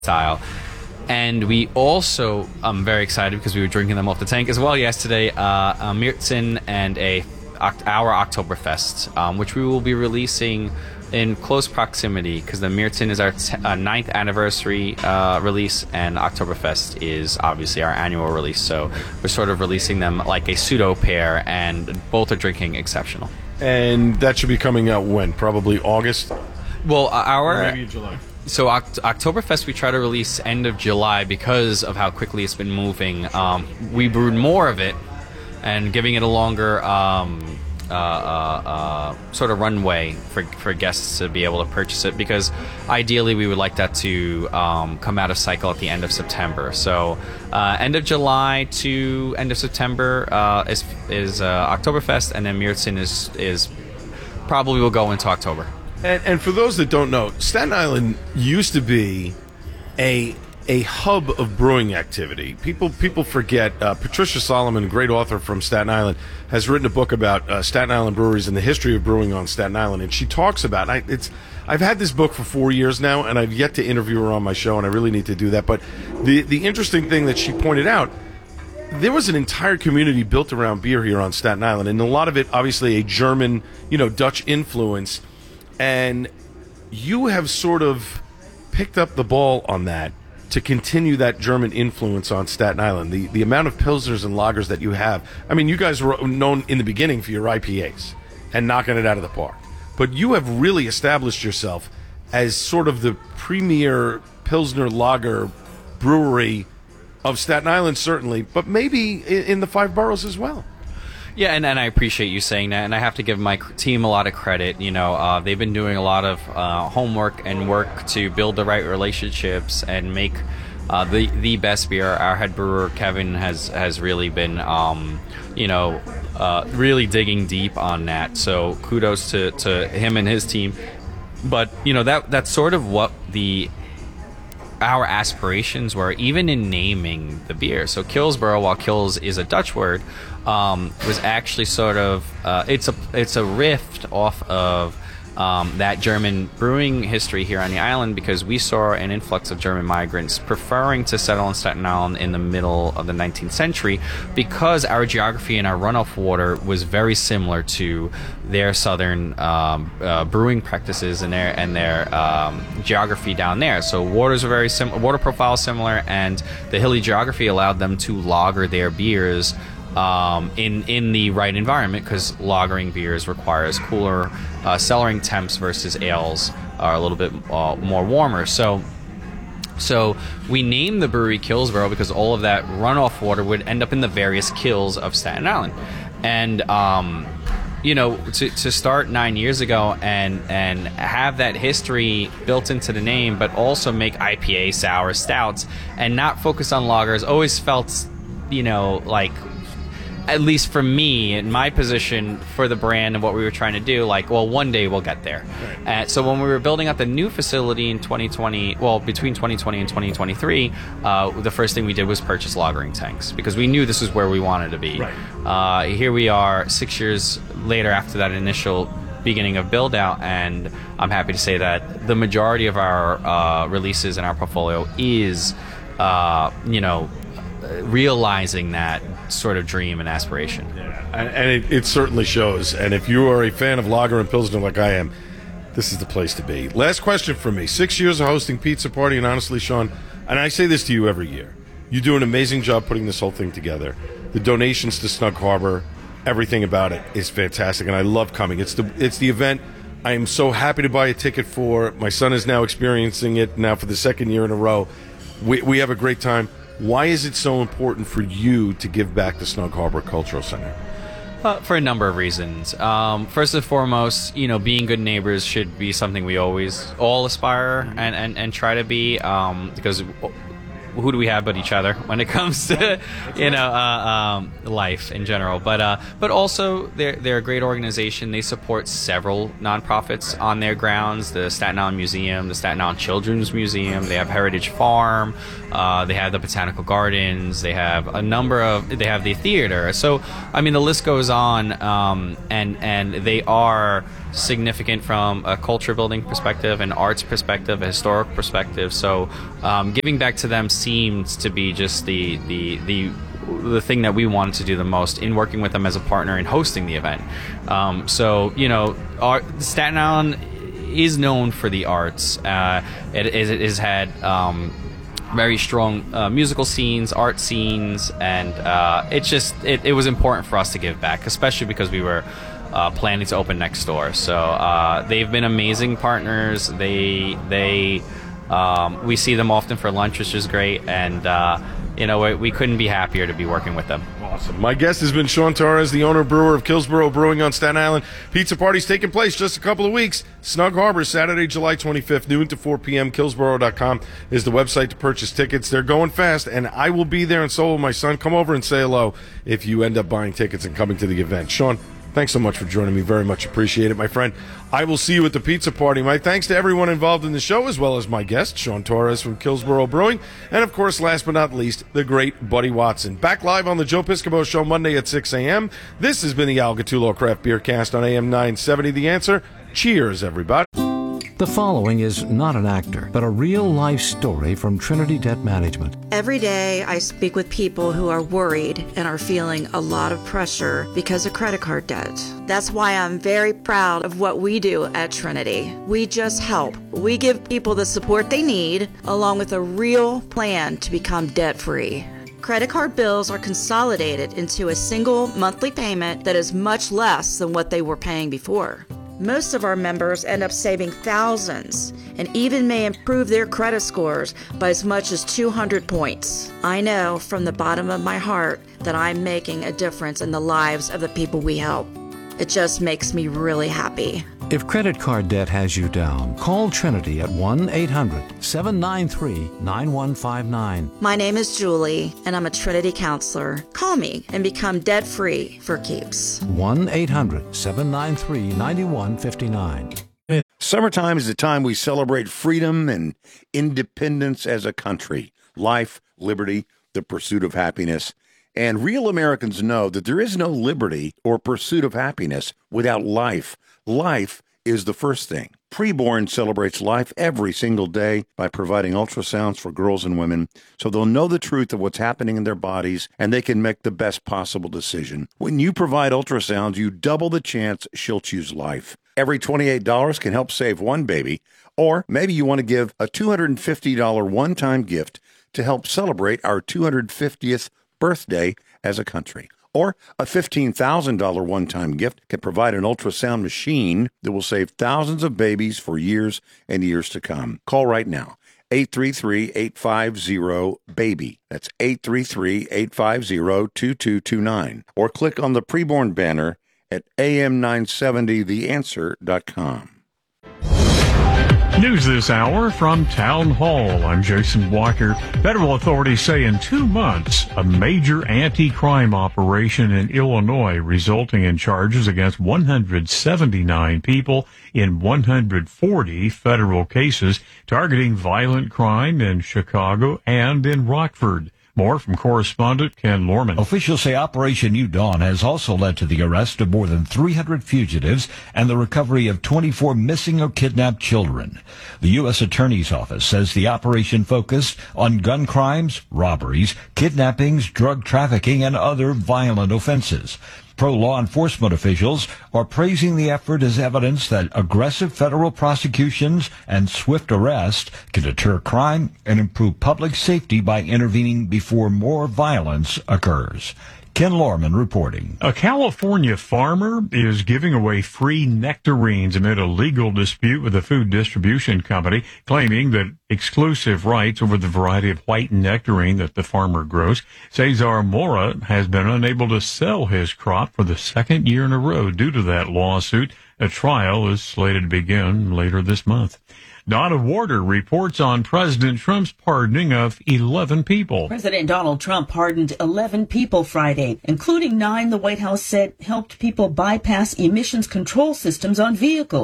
style. And we also, I'm very excited because we were drinking them off the tank as well yesterday, a Märzen and our Oktoberfest, which we will be releasing in close proximity because the Märzen is our 9th anniversary release, and Oktoberfest is obviously our annual release. So we're sort of releasing them like a pseudo pair, and both are drinking exceptional. And that should be coming out when? Probably August? Well, Or maybe July. So Oktoberfest we try to release end of July because of how quickly it's been moving. We brewed more of it and giving it a longer sort of runway for guests to be able to purchase it, because ideally we would like that to come out of cycle at the end of September. So end of July to end of September is Oktoberfest, and then Märzen is probably will go into October. And for those that don't know, Staten Island used to be a hub of brewing activity. People forget. Patricia Solomon, great author from Staten Island, has written a book about Staten Island breweries and the history of brewing on Staten Island. And she talks about I've had this book for 4 years now, and I've yet to interview her on my show, and I really need to do that. But the interesting thing that she pointed out, there was an entire community built around beer here on Staten Island, and a lot of it obviously a German, Dutch influence. And you have sort of picked up the ball on that to continue that German influence on Staten Island. The amount of pilsners and lagers that you have. I mean, you guys were known in the beginning for your IPAs and knocking it out of the park. But you have really established yourself as sort of the premier pilsner lager brewery of Staten Island, certainly, but maybe in the five boroughs as well. Yeah, and I appreciate you saying that, and I have to give my team a lot of credit. They've been doing a lot of homework and work to build the right relationships and make the best beer. Our head brewer Kevin has really been really digging deep on that. So kudos to him and his team. But that's sort of what our aspirations were, even in naming the beer. So Killsborough, while Kills is a Dutch word, was actually sort of it's a riff off of that German brewing history here on the island, because we saw an influx of German migrants preferring to settle in Staten Island in the middle of the 19th century, because our geography and our runoff water was very similar to their southern brewing practices and their geography down there. So waters are very similar, water profile is similar, and the hilly geography allowed them to lager their beers in the right environment, because lagering beers requires cooler cellaring temps versus ales are a little bit more warmer. So we named the brewery Killsborough because all of that runoff water would end up in the various kills of Staten Island. And to start 9 years ago and have that history built into the name, but also make IPA, sour, stouts, and not focus on lagers, always felt like, at least for me, in my position for the brand and what we were trying to do, one day we'll get there. Right. So when we were building out the new facility in 2020, between 2020 and 2023, the first thing we did was purchase lagering tanks, because we knew this was where we wanted to be. Right. Here we are 6 years later after that initial beginning of build out, and I'm happy to say that the majority of our releases in our portfolio is realizing that sort of dream and aspiration. Yeah, and it certainly shows. And if you are a fan of lager and pilsner like I am, this is the place to be. Last question for me. 6 years of hosting Pizza Party, and honestly, Sean, and I say this to you every year, you do an amazing job putting this whole thing together. The donations to Snug Harbor, everything about it is fantastic, and I love coming. It's the event I am so happy to buy a ticket for. My son is now experiencing it now for the second year in a row. We have a great time. Why is it so important for you to give back to Snug Harbor Cultural Center? For a number of reasons. First and foremost, being good neighbors should be something we always all aspire and try to be, because who do we have but each other when it comes to life in general. But also they're a great organization. They support several nonprofits on their grounds: the Staten Island Museum, the Staten Island Children's Museum. They have Heritage Farm. They have the Botanical Gardens. They have they have the theater. So I mean, the list goes on. And they are significant from a culture building perspective, an arts perspective, a historic perspective. So giving back to them seems to be just the thing that we wanted to do the most in working with them as a partner in hosting the event. So, you know, Staten Island is known for the arts. It has had very strong musical scenes, art scenes, and it was important for us to give back, especially because we were planning to open next door. So they've been amazing partners. We see them often for lunch, which is great, and you know, we couldn't be happier to be working with them. Awesome. My guest has been Sean Torres, the owner brewer of Killsborough Brewing on Staten Island. Pizza party's taking place just a couple of weeks. Snug Harbor, Saturday, July 25th, noon to 4 p.m. Killsborough.com is the website to purchase tickets. They're going fast, and I will be there, and so will my son. Come over and say hello if you end up buying tickets and coming to the event. Sean, thanks so much for joining me. Very much appreciate it, my friend. I will see you at the pizza party. My thanks to everyone involved in the show, as well as my guest, Sean Torres from Killsborough Brewing. And, of course, last but not least, the great Buddy Watson. Back live on the Joe Piscopo Show Monday at 6 a.m. This has been the Al Gattullo Craft Beer Cast on AM 970. The Answer. Cheers, everybody. The following is not an actor, but a real-life story from Trinity Debt Management. Every day I speak with people who are worried and are feeling a lot of pressure because of credit card debt. That's why I'm very proud of what we do at Trinity. We just help. We give people the support they need, along with a real plan to become debt-free. Credit card bills are consolidated into a single monthly payment that is much less than what they were paying before. Most of our members end up saving thousands and even may improve their credit scores by as much as 200 points. I know from the bottom of my heart that I'm making a difference in the lives of the people we help. It just makes me really happy. If credit card debt has you down, call Trinity at 1-800-793-9159. My name is Julie, and I'm a Trinity counselor. Call me and become debt-free for keeps. 1-800-793-9159. Summertime is the time we celebrate freedom and independence as a country. Life, liberty, the pursuit of happiness. And real Americans know that there is no liberty or pursuit of happiness without life. Life is the first thing. Preborn celebrates life every single day by providing ultrasounds for girls and women so they'll know the truth of what's happening in their bodies and they can make the best possible decision. When you provide ultrasounds, you double the chance she'll choose life. Every $28 can help save one baby, or maybe you want to give a $250 one-time gift to help celebrate our 250th birthday as a country. Or a $15,000 one-time gift can provide an ultrasound machine that will save thousands of babies for years and years to come. Call right now, 833-850-BABY. That's 833-850-2229. Or click on the preborn banner at am970theanswer.com. News this hour from Town Hall. I'm Jason Blocker. Federal authorities say in 2 months, a major anti-crime operation in Illinois resulting in charges against 179 people in 140 federal cases targeting violent crime in Chicago and in Rockford. More from correspondent Ken Lorman. Officials say Operation New Dawn has also led to the arrest of more than 300 fugitives and the recovery of 24 missing or kidnapped children. The U.S. Attorney's Office says the operation focused on gun crimes, robberies, kidnappings, drug trafficking, and other violent offenses. Pro-law enforcement officials are praising the effort as evidence that aggressive federal prosecutions and swift arrest can deter crime and improve public safety by intervening before more violence occurs. Ken Lorman reporting. A California farmer is giving away free nectarines amid a legal dispute with a food distribution company, claiming that exclusive rights over the variety of white nectarine that the farmer grows. Cesar Mora has been unable to sell his crop for the second year in a row due to that lawsuit. A trial is slated to begin later this month. Donna Warder reports on President Trump's pardoning of 11 people. President Donald Trump pardoned 11 people Friday, including 9 the White House said helped people bypass emissions control systems on vehicles.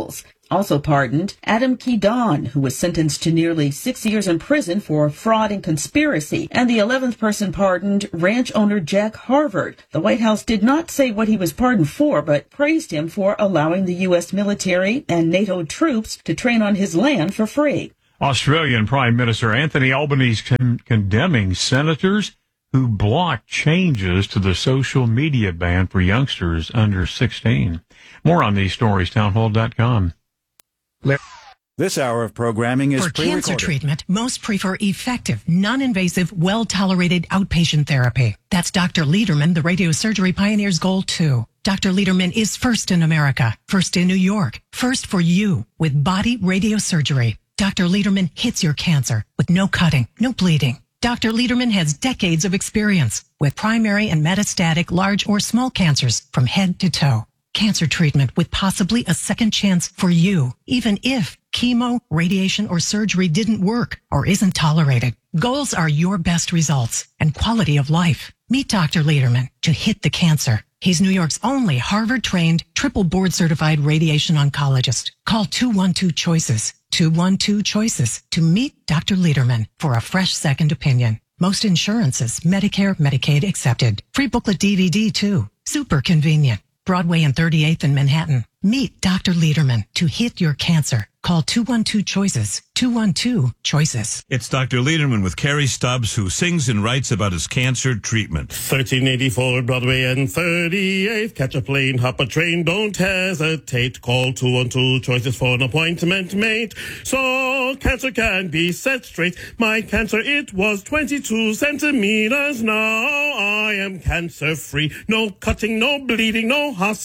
Also pardoned, Adam Kedon, who was sentenced to nearly 6 years in prison for fraud and conspiracy. And the 11th person pardoned, ranch owner Jack Harvard. The White House did not say what he was pardoned for, but praised him for allowing the U.S. military and NATO troops to train on his land for free. Australian Prime Minister Anthony Albanese condemning senators who blocked changes to the social media ban for youngsters under 16. More on these stories, townhall.com. This hour of programming is for cancer treatment, most prefer effective, non-invasive, well-tolerated outpatient therapy. That's Dr. Lederman, the radiosurgery pioneer's goal, too. Dr. Lederman is first in America, first in New York, first for you with body radiosurgery. Dr. Lederman hits your cancer with no cutting, no bleeding. Dr. Lederman has decades of experience with primary and metastatic large or small cancers from head to toe. Cancer treatment with possibly a second chance for you, even if chemo, radiation, or surgery didn't work or isn't tolerated. Goals are your best results and quality of life. Meet Dr. Lederman to hit the cancer. He's New York's only Harvard-trained, triple board-certified radiation oncologist. Call 212-CHOICES, 212-CHOICES to meet Dr. Lederman for a fresh second opinion. Most insurances, Medicare, Medicaid accepted. Free booklet DVD, too. Super convenient. Broadway and 38th in Manhattan. Meet Dr. Lederman to hit your cancer. Call 212-CHOICES, 212-CHOICES. It's Dr. Lederman with Carrie Stubbs, who sings and writes about his cancer treatment. 1384 Broadway and 38th. Catch a plane, hop a train, don't hesitate. Call 212-CHOICES for an appointment made. So cancer can be set straight. My cancer, it was 22 centimeters. Now I am cancer-free. No cutting, no bleeding, no hospital.